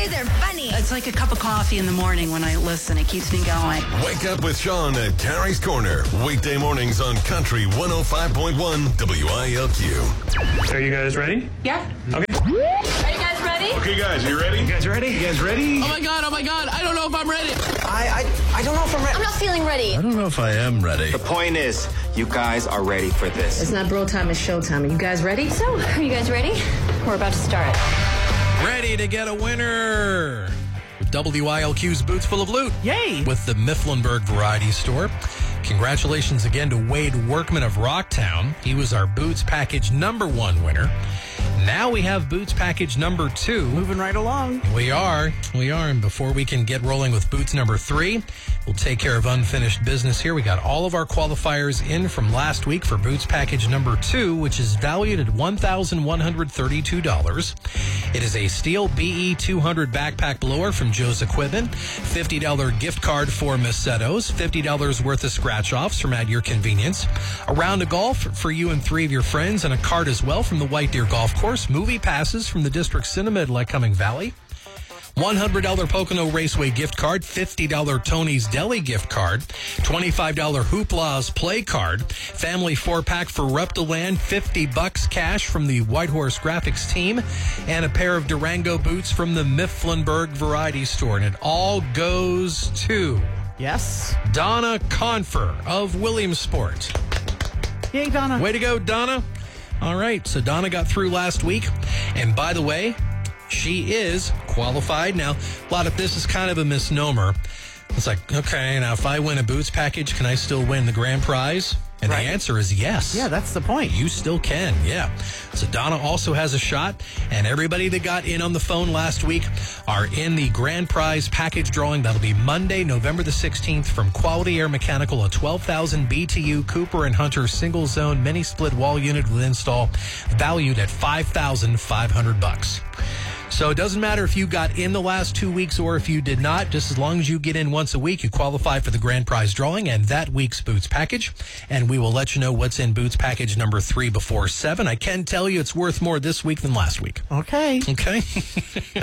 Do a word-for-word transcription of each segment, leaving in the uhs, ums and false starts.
guys are funny. It's like a cup of coffee in the morning when I listen. It keeps me going. Wake up with Sean at Carrie's Corner. Weekday mornings on Country one oh five point one W I L Q. Are you guys ready? Yeah. Okay. Are you guys ready? Okay, guys, are you ready? You guys ready? You guys ready? Oh my God, oh my God, I don't know if I'm ready. I, I, I don't know if I'm ready. I'm not feeling ready. I don't know if I am ready. The point is, you guys are ready for this. It's not bro time, it's show time. Are you guys ready? So, are you guys ready? We're about to start. Ready to get a winner with W I L Q's Boots Full of Loot. Yay! With the Mifflinburg Variety Store. Congratulations again to Wade Workman of Rocktown. He was our Boots Package number one winner. Now we have Boots Package number two. Moving right along. We are. We are. And before we can get rolling with Boots number three, we'll take care of unfinished business here. We got all of our qualifiers in from last week for Boots Package number two, which is valued at one thousand one hundred thirty-two dollars. It is a Steel B E two hundred backpack blower from Joe's Equipment, fifty dollars gift card for Massetto's, fifty dollars worth of scratch-offs from At Your Convenience, a round of golf for you and three of your friends, and a card as well from the White Deer Golf Course, movie passes from the District Cinema at Lycoming Valley, one hundred dollars Pocono Raceway gift card, fifty dollars Tony's Deli gift card, twenty-five dollars Hoopla's play card, family four-pack for Reptiland, fifty bucks cash from the Whitehorse Graphics team, and a pair of Durango boots from the Mifflinburg Variety Store. And it all goes to... Yes. Donna Confer of Williamsport. Yay, Donna. Way to go, Donna. All right, so Donna got through last week. And by the way, she is qualified. Now, a lot of this is kind of a misnomer. It's like, okay, now if I win a Boots package, can I still win the grand prize? And Right. the answer is yes. Yeah, that's the point. You still can, yeah. So Donna also has a shot, and everybody that got in on the phone last week are in the grand prize package drawing. That'll be Monday, November the sixteenth from Quality Air Mechanical, a twelve thousand B T U Cooper and Hunter single zone mini split wall unit with install, valued at five thousand five hundred bucks. So it doesn't matter if you got in the last two weeks or if you did not. Just as long as you get in once a week, you qualify for the grand prize drawing and that week's Boots package. And we will let you know what's in Boots package number three before seven. I can tell you it's worth more this week than last week. Okay. Okay? You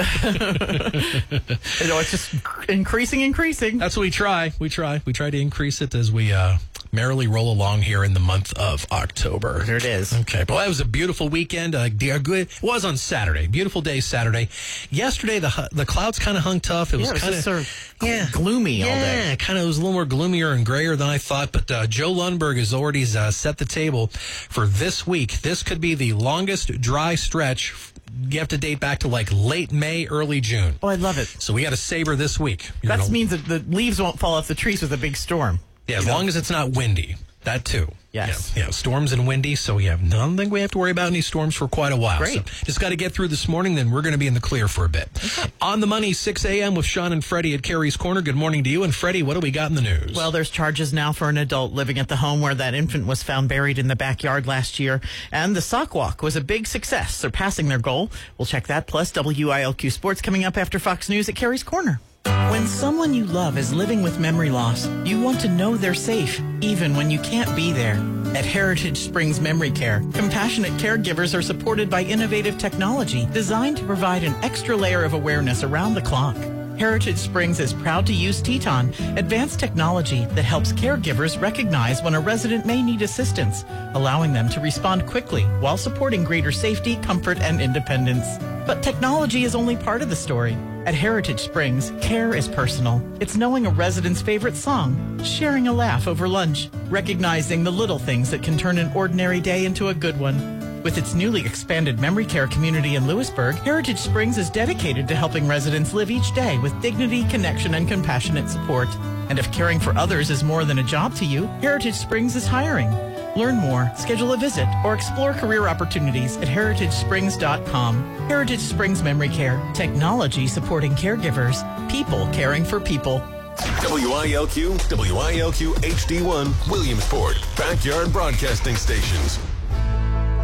know, it's just increasing, increasing. That's what we try. We try. We try to increase it as we uh, merrily roll along here in the month of October. There it is. Okay. Well, it was a beautiful weekend. Uh, good. It was on Saturday. Beautiful day Saturday. Yesterday, the the clouds kind of hung tough. It was, Yeah, it was kind just of sort of yeah, gloomy all day. Yeah, kind of. It was a little more gloomier and grayer than I thought. But uh, Joe Lundberg has already uh, set the table for this week. This could be the longest dry stretch. You have to date back to like late May, early June. Oh, I love it. So we got to savor this week. You're That gonna- means that the leaves won't fall off the trees with a big storm. Yeah, as You know? long as it's not windy. That too. Yes. Yeah, yeah, storms and windy, so yeah, I don't think we have to worry about any storms for quite a while. Great. So just got to get through this morning, then we're going to be in the clear for a bit. Okay. On the money, six a.m. with Sean and Freddie at Carrie's Corner. Good morning to you. And Freddie, what do we got in the news? Well, there's charges now for an adult living at the home where that infant was found buried in the backyard last year. And the sock walk was a big success, surpassing their goal. We'll check that, plus W I L Q Sports coming up after Fox News at Carrie's Corner. When someone you love is living with memory loss, you want to know they're safe, even when you can't be there. At Heritage Springs Memory Care, compassionate caregivers are supported by innovative technology designed to provide an extra layer of awareness around the clock. Heritage Springs is proud to use Teton, advanced technology that helps caregivers recognize when a resident may need assistance, allowing them to respond quickly while supporting greater safety, comfort, and independence. But technology is only part of the story. At Heritage Springs, care is personal. It's knowing a resident's favorite song, sharing a laugh over lunch, recognizing the little things that can turn an ordinary day into a good one. With its newly expanded memory care community in Lewisburg, Heritage Springs is dedicated to helping residents live each day with dignity, connection, and compassionate support. And if caring for others is more than a job to you, Heritage Springs is hiring. Learn more, schedule a visit, or explore career opportunities at heritage springs dot com. Heritage Springs Memory Care. Technology supporting caregivers. People caring for people. W I L Q, W I L Q H D one, Williamsport, Backyard Broadcasting Stations.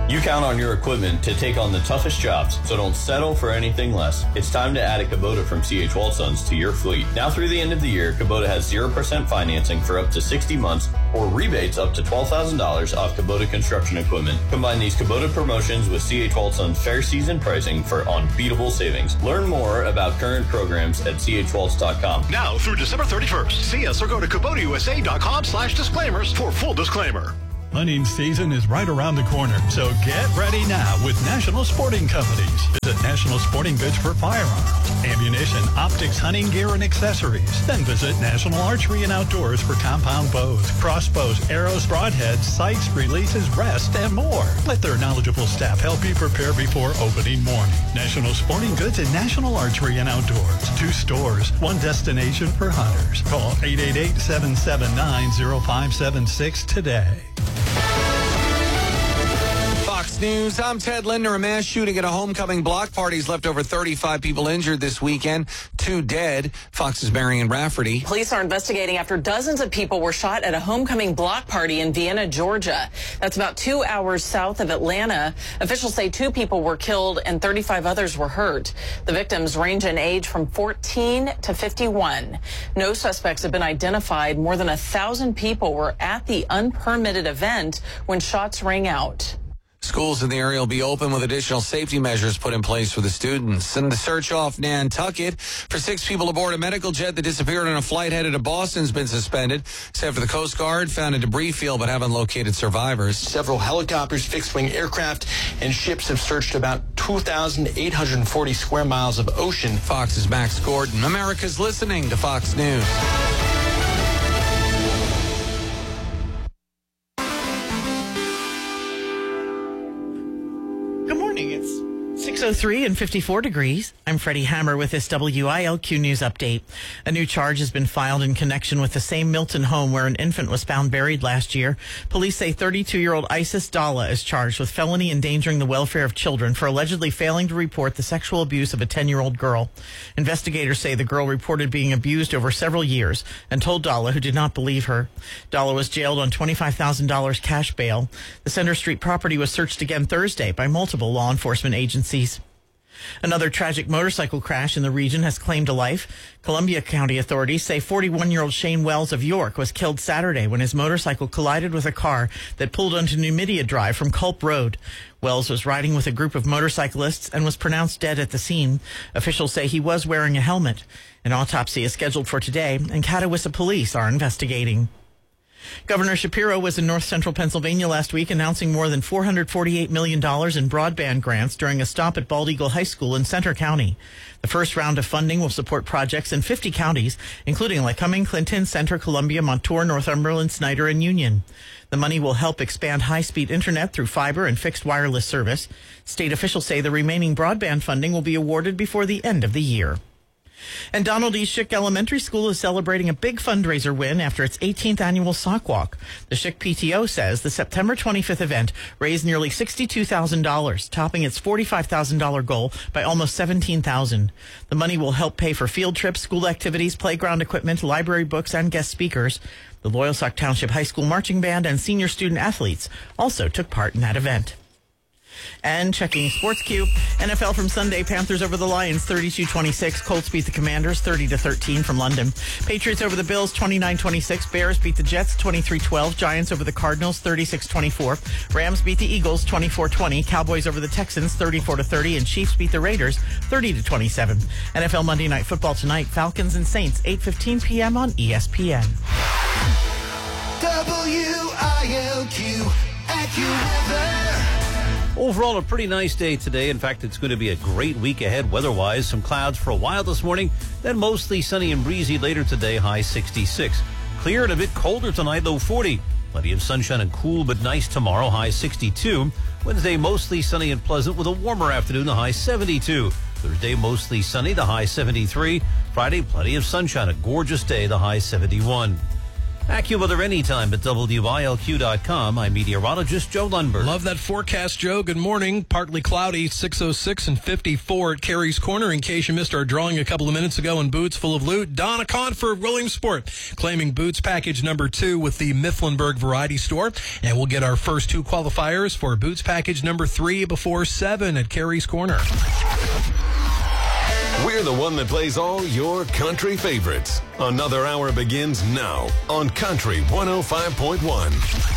You count on your equipment to take on the toughest jobs, so don't settle for anything less. It's time to add a Kubota from C H Walsons to your fleet. Now through the end of the year, Kubota has zero percent financing for up to sixty months or rebates up to twelve thousand dollars off Kubota construction equipment. Combine these Kubota promotions with C H Walsons fair season pricing for unbeatable savings. Learn more about current programs at c h waltz dot com. Now through December thirty-first, see us or go to kubota u s a dot com slash disclaimers for full disclaimer. Hunting season is right around the corner, so get ready now with National Sporting Companies. Visit National Sporting Goods for firearms, ammunition, optics, hunting gear, and accessories. Then visit National Archery and Outdoors for compound bows, crossbows, arrows, broadheads, sights, releases, rest, and more. Let their knowledgeable staff help you prepare before opening morning. National Sporting Goods and National Archery and Outdoors. Two stores, one destination for hunters. Call eight eight eight, seven seven nine, zero five seven six today. Fox News, I'm Ted Linder. A mass shooting at a homecoming block party has left over thirty-five people injured this weekend, two dead. Fox's Marion Rafferty. Police are investigating after dozens of people were shot at a homecoming block party in Vienna, Georgia. That's about two hours south of Atlanta. Officials say two people were killed and thirty-five others were hurt. The victims range in age from fourteen to fifty-one. No suspects have been identified. More than a thousand people were at the unpermitted event when shots rang out. Schools in the area will be open with additional safety measures put in place for the students. And the search off Nantucket for six people aboard a medical jet that disappeared on a flight headed to Boston has been suspended. Except for the Coast Guard found a debris field but haven't located survivors. Several helicopters, fixed-wing aircraft, and ships have searched about two thousand eight hundred forty square miles of ocean. Fox's Max Gordon. America's listening to Fox News. six oh three and fifty-four degrees. I'm Freddie Hammer with this W I L Q News update. A new charge has been filed in connection with the same Milton home where an infant was found buried last year. Police say thirty-two-year-old Isis Dalla is charged with felony endangering the welfare of children for allegedly failing to report the sexual abuse of a ten-year-old girl. Investigators say the girl reported being abused over several years and told Dalla, who did not believe her. Dalla was jailed on twenty-five thousand dollars cash bail. The Center Street property was searched again Thursday by multiple law enforcement agencies. Another tragic motorcycle crash in the region has claimed a life. Columbia County authorities say forty-one-year-old Shane Wells of York was killed Saturday when his motorcycle collided with a car that pulled onto Numidia Drive from Culp Road. Wells was riding with a group of motorcyclists and was pronounced dead at the scene. Officials say he was wearing a helmet. An autopsy is scheduled for today, and Catawissa police are investigating. Governor Shapiro was in north central Pennsylvania last week announcing more than four hundred forty-eight million dollars in broadband grants during a stop at Bald Eagle High School in Center County. The first round of funding will support projects in fifty counties, including Lycoming, Clinton, Center, Columbia, Montour, Northumberland, Snyder, and Union. The money will help expand high-speed internet through fiber and fixed wireless service. State officials say the remaining broadband funding will be awarded before the end of the year. And Donald E. Schick Elementary School is celebrating a big fundraiser win after its eighteenth annual sock walk. The Schick P T O says the September twenty-fifth event raised nearly sixty-two thousand dollars, topping its forty-five thousand dollars goal by almost seventeen thousand dollars. The money will help pay for field trips, school activities, playground equipment, library books, and guest speakers. The Loyalsock Township High School Marching Band and senior student athletes also took part in that event. And checking Sports Q, N F L from Sunday, Panthers over the Lions thirty-two twenty-six, Colts beat the Commanders thirty to thirteen from London. Patriots over the Bills twenty-nine twenty-six, Bears beat the Jets twenty-three twelve, Giants over the Cardinals thirty-six twenty-four, Rams beat the Eagles twenty-four twenty, Cowboys over the Texans thirty-four to thirty, and Chiefs beat the Raiders thirty to twenty-seven. N F L Monday Night Football tonight, Falcons and Saints eight fifteen p.m. on E S P N. W I L Q AccuWeather. Overall, a pretty nice day today. In fact, it's going to be a great week ahead weather-wise. Some clouds for a while this morning, then mostly sunny and breezy later today, high sixty-six. Clear and a bit colder tonight, low forty. Plenty of sunshine and cool but nice tomorrow, high sixty-two. Wednesday, mostly sunny and pleasant with a warmer afternoon, the high seventy-two. Thursday, mostly sunny, the high seventy-three. Friday, plenty of sunshine, a gorgeous day, the high seventy-one. AccuWeather anytime at W I L Q dot com. I'm meteorologist Joe Lundberg. Love that forecast, Joe. Good morning. Partly cloudy, six oh six and fifty-four at Carey's Corner. In case you missed our drawing a couple of minutes ago in Boots Full of Loot, Donna Confer of Williamsport claiming Boots package number two with the Mifflinburg Variety Store. And we'll get our first two qualifiers for Boots package number three before seven at Carey's Corner. We're the one that plays all your country favorites. Another hour begins now on Country one oh five point one.